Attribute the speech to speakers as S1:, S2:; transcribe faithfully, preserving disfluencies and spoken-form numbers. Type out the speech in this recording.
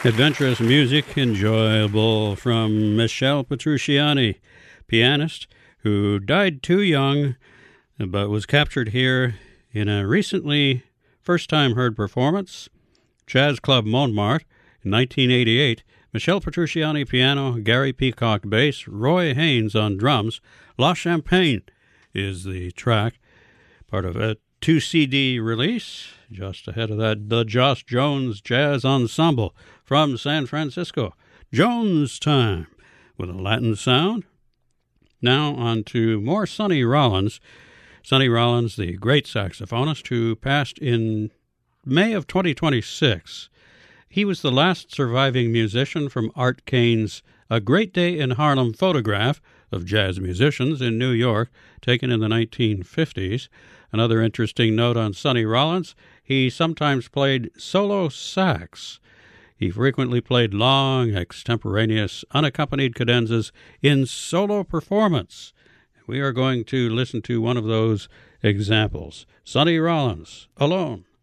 S1: Adventurous music, enjoyable from Michel Petrucciani, pianist who died too young but was captured here in a recently first-time heard performance, Jazz Club Montmartre in nineteen eighty-eight. Michel Petrucciani piano, Gary Peacock bass, Roy Haynes on drums. La Champagne is the track, part of a two C D release. Just ahead of that, the Joss Jones Jazz Ensemble from San Francisco. Jones Time with a Latin sound. Now on to more Sonny Rollins. Sonny Rollins, the great saxophonist who passed in May of twenty twenty-six. He was the last surviving musician from Art Kane's A Great Day in Harlem photograph of jazz musicians in New York, taken in the nineteen fifties. Another interesting note on Sonny Rollins, he sometimes played solo sax. He frequently played long, extemporaneous, unaccompanied cadenzas in solo performance. We are going to listen to one of those examples. Sonny Rollins, alone.